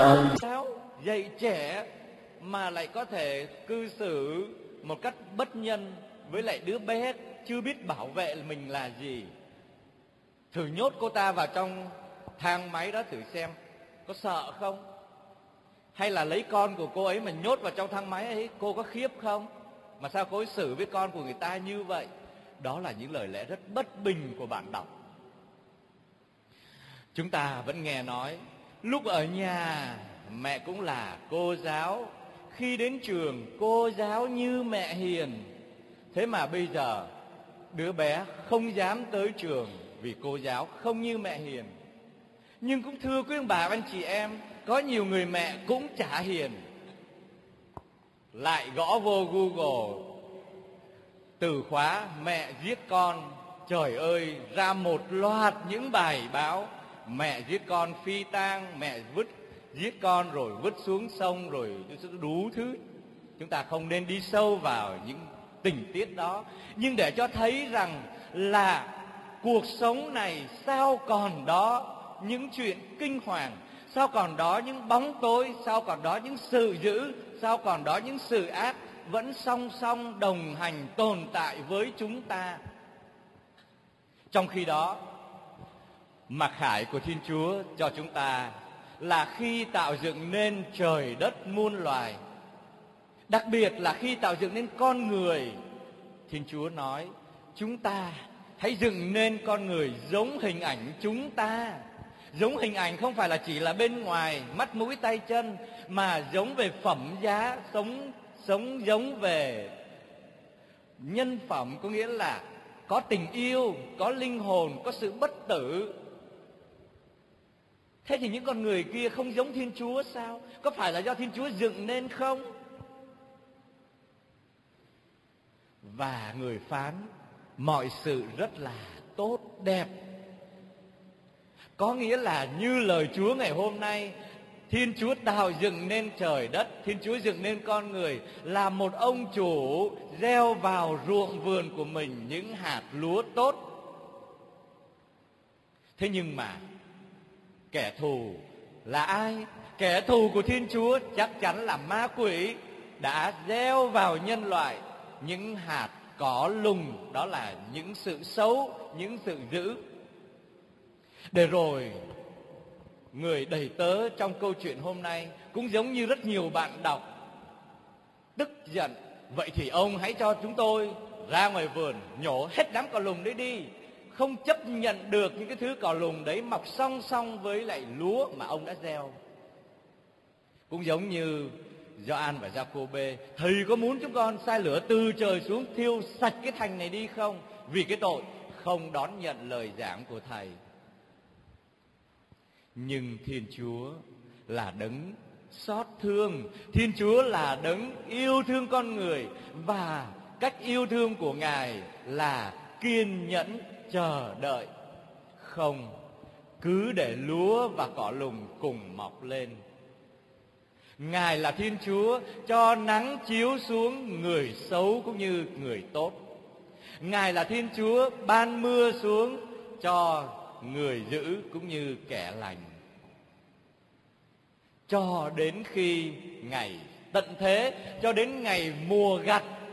Giáo dạy trẻ mà lại có thể cư xử một cách bất nhân với lại đứa bé chưa biết bảo vệ mình là gì. Thử nhốt cô ta vào trong thang máy đó thử xem, có sợ không? Hay là lấy con của cô ấy mà nhốt vào trong thang máy ấy, cô có khiếp không? Mà sao cô ấy xử với con của người ta như vậy? Đó là những lời lẽ rất bất bình của bạn đọc. Chúng ta vẫn nghe nói, lúc ở nhà mẹ cũng là cô giáo, khi đến trường cô giáo như mẹ hiền. Thế mà bây giờ đứa bé không dám tới trường vì cô giáo không như mẹ hiền. Nhưng cũng thưa quý ông bà anh chị em, có nhiều người mẹ cũng chả hiền. Lại gõ vô Google từ khóa mẹ giết con, trời ơi, ra một loạt những bài báo. Mẹ giết con phi tang, mẹ giết con rồi vứt xuống sông, rồi đủ thứ. Chúng ta không nên đi sâu vào những tình tiết đó, nhưng để cho thấy rằng là cuộc sống này sao còn đó những chuyện kinh hoàng, sao còn đó những bóng tối, sao còn đó những sự dữ, sao còn đó những sự ác vẫn song song đồng hành tồn tại với chúng ta. Trong khi đó, mặc khải của Thiên Chúa cho chúng ta là khi tạo dựng nên trời đất muôn loài, đặc biệt là khi tạo dựng nên con người, Thiên Chúa nói chúng ta hãy dựng nên con người giống hình ảnh chúng ta. Giống hình ảnh không phải là chỉ là bên ngoài, mắt mũi tay chân, mà giống về phẩm giá, sống giống về nhân phẩm, có nghĩa là có tình yêu, có linh hồn, có sự bất tử. Thế thì những con người kia không giống Thiên Chúa sao? Có phải là do Thiên Chúa dựng nên không? Và người phán mọi sự rất là tốt đẹp. Có nghĩa là như lời Chúa ngày hôm nay, Thiên Chúa tạo dựng nên trời đất, Thiên Chúa dựng nên con người, là một ông chủ gieo vào ruộng vườn của mình những hạt lúa tốt. Thế nhưng mà kẻ thù là ai? Kẻ thù của Thiên Chúa chắc chắn là ma quỷ, đã gieo vào nhân loại những hạt cỏ lùng, đó là những sự xấu, những sự dữ. Để rồi người đầy tớ trong câu chuyện hôm nay cũng giống như rất nhiều bạn đọc, tức giận. Vậy thì ông hãy cho chúng tôi ra ngoài vườn nhổ hết đám cỏ lùng đấy đi. Không chấp nhận được những cái thứ cỏ lùng đấy mọc song song với lại lúa mà ông đã gieo. Cũng giống như Gioan và Giacôbê, thầy có muốn chúng con sai lửa từ trời xuống thiêu sạch cái thành này đi không? Vì cái tội không đón nhận lời giảng của thầy. Nhưng Thiên Chúa là đấng xót thương, Thiên Chúa là đấng yêu thương con người, và cách yêu thương của Ngài là kiên nhẫn chờ đợi, không cứ để lúa và cỏ lùng cùng mọc lên. Ngài là Thiên Chúa cho nắng chiếu xuống người xấu cũng như người tốt. Ngài là Thiên Chúa ban mưa xuống cho người dữ cũng như kẻ lành, cho đến khi ngày tận thế, cho đến ngày mùa gặt